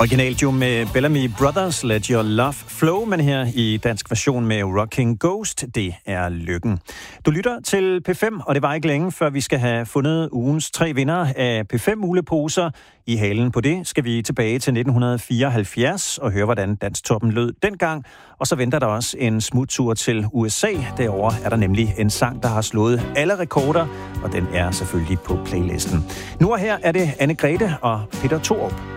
Original jo med Bellamy Brothers, Let Your Love Flow, men her i dansk version med Rocking Ghost, det er Lykken. Du lytter til P5, og det var ikke længe, før vi skal have fundet ugens 3 vinder af P5-muleposer. I halen på det skal vi tilbage til 1974 og høre, hvordan Dansktoppen lød dengang. Og så venter der også en smuttur til USA. Derovre er der nemlig en sang, der har slået alle rekorder, og den er selvfølgelig på playlisten. Nu og her er det Anne-Grethe og Peter Thorup.